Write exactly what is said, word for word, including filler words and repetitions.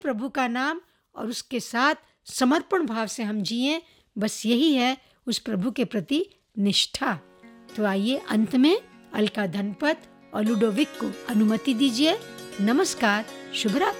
प्रभु का नाम और उसके साथ समर्पण भाव से हम जिएं, बस यही है उस प्रभु के प्रति निष्ठा। तो आइए अंत में अलका धनपत और लुडोविक को अनुमति दीजिए। नमस्कार, शुभ रात्रि।